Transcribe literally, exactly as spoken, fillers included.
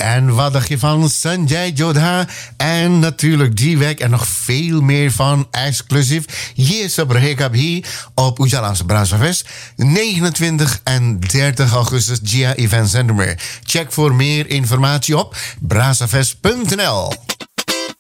En wat dacht je van Sanjay Jodha? En natuurlijk die week en nog veel meer van exclusief. Hier is op Rekabhi op Ujala's Brazzavest. negenentwintig en dertig augustus Gia Event Center. Check voor meer informatie op brazzavest punt n l.